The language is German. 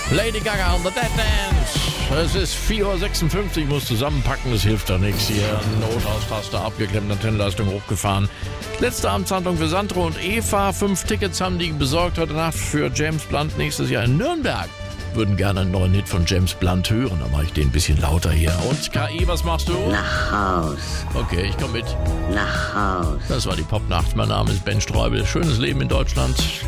Lady Gaga on the Dead Dance. Es ist 4.56 Uhr, muss zusammenpacken, das hilft doch nichts hier. Notaus-Taste abgeklemmt, Antenlenleistung hochgefahren. Letzte Amtshandlung für Sandro und Eva. 5 Tickets haben die besorgt heute Nacht für James Blunt nächstes Jahr in Nürnberg. Würden gerne einen neuen Hit von James Blunt hören, dann mache ich den ein bisschen lauter hier. Und KI, was machst du? Nach Haus. Okay, ich komme mit. Nach Haus. Das war die Popnacht. Mein Name ist Ben Streubel. Schönes Leben in Deutschland.